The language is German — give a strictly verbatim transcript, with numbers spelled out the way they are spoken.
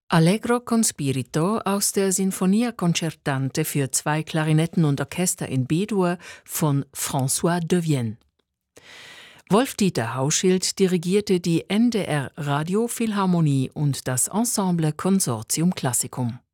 Allegro con spirito aus der Sinfonia Concertante für zwei Klarinetten und Orchester in B-Dur von François de Vienne. Wolf-Dieter Hauschild dirigierte die N D R Radiophilharmonie und das Ensemble Consortium Classicum.